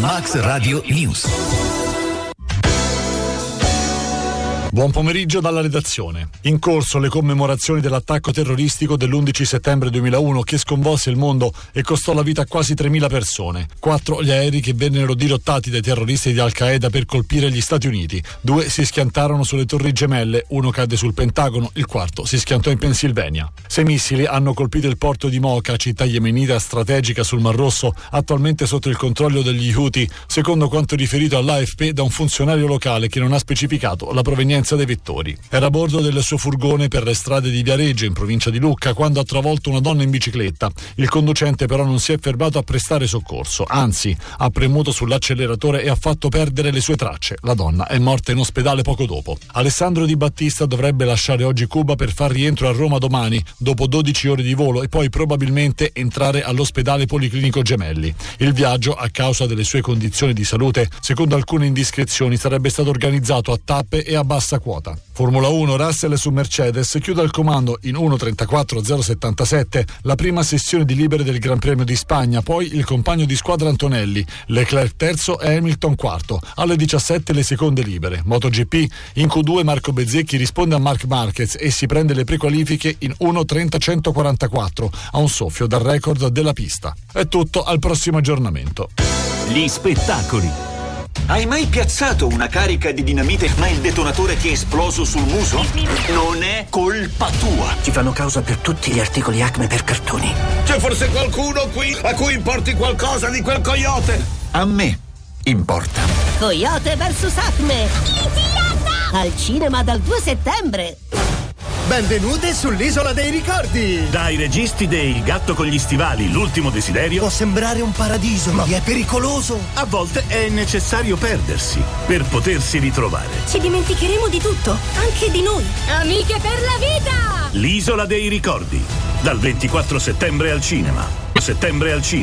Max Radio News. Buon pomeriggio dalla redazione. In corso le commemorazioni dell'attacco terroristico dell'11 settembre 2001 che sconvolse il mondo e costò la vita a quasi 3.000 persone. 4 gli aerei che vennero dirottati dai terroristi di Al-Qaeda per colpire gli Stati Uniti. 2 si schiantarono sulle Torri Gemelle, 1 cadde sul Pentagono, il 4 si schiantò in Pennsylvania. 6 missili hanno colpito il porto di Mocha, città yemenita strategica sul Mar Rosso, attualmente sotto il controllo degli Houthi, secondo quanto riferito all'AFP da un funzionario locale che non ha specificato la provenienza dei vettori. Era a bordo del suo furgone per le strade di Viareggio, in provincia di Lucca, quando ha travolto una donna in bicicletta. Il conducente però non si è fermato a prestare soccorso, anzi ha premuto sull'acceleratore e ha fatto perdere le sue tracce. La donna è morta in ospedale poco dopo. Alessandro Di Battista dovrebbe lasciare oggi Cuba per far rientro a Roma domani, dopo 12 ore di volo, e poi probabilmente entrare all'ospedale Policlinico Gemelli. Il viaggio, a causa delle sue condizioni di salute, secondo alcune indiscrezioni, sarebbe stato organizzato a tappe e a bassa quota. Formula 1, Russell su Mercedes chiude al comando in 1.34.077 la prima sessione di libere del Gran Premio di Spagna, poi il compagno di squadra Antonelli, Leclerc terzo e Hamilton quarto. Alle 17 le seconde libere. MotoGP, in Q2 Marco Bezzecchi risponde a Marc Marquez e si prende le prequalifiche in 1.30.144, a un soffio dal record della pista. È tutto, al prossimo aggiornamento. Gli spettacoli. Hai mai piazzato una carica di dinamite ma il detonatore ti è esploso sul muso? Non è colpa tua. Ci fanno causa per tutti gli articoli Acme per cartoni. C'è forse qualcuno qui a cui importi qualcosa di quel coyote? A me importa. Coyote vs Acme. Al cinema dal 2 settembre. Benvenute sull'Isola dei Ricordi! Dai registi dei Il gatto con gli stivali, l'ultimo desiderio. Può sembrare un paradiso, ma è pericoloso. A volte è necessario perdersi per potersi ritrovare. Ci dimenticheremo di tutto, anche di noi. Amiche per la vita! L'Isola dei Ricordi, dal 24 settembre al cinema.